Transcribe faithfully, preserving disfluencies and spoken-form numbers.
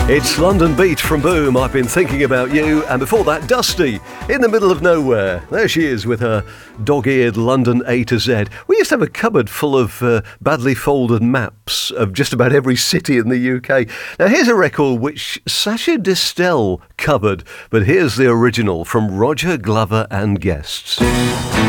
It's London Beat from Boom, I've Been Thinking About You, and before that, Dusty, In the Middle of Nowhere. There she is with her dog-eared London A to Z. We used to have a cupboard full of uh, badly folded maps of just about every city in the U K. Now here's a record which Sacha Distel covered, but here's the original from Roger Glover and Guests.